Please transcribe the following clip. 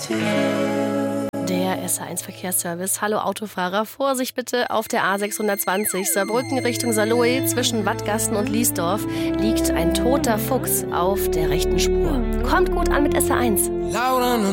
Der SR1 Verkehrsservice. Hallo Autofahrer, Vorsicht bitte auf der A620 Saarbrücken Richtung Saarlouis zwischen Wattgasten und Liesdorf liegt ein toter Fuchs auf der rechten Spur. Kommt gut an mit SR1.